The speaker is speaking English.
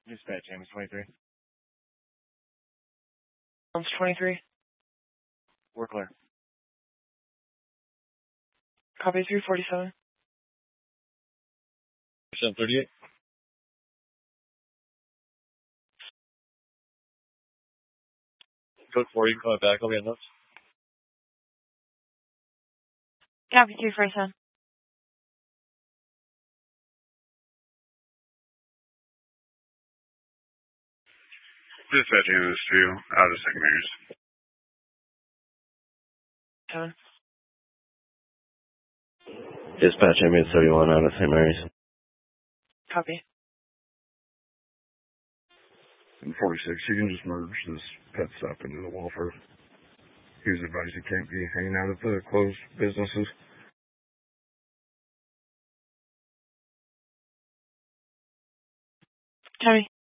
Dispatch, James 23. James 23. We're clear. Copy 347. 738. Code 4, you can call it back. I'll be on notes. Copy 347. Dispatch Ambulance 2, out of St. Mary's. 7. Dispatch Ambulance 31, out of St. Mary's. Copy. And 46, you can just merge this pet stop into the welfare. He was advised he can't be hanging out at the closed businesses. Copy.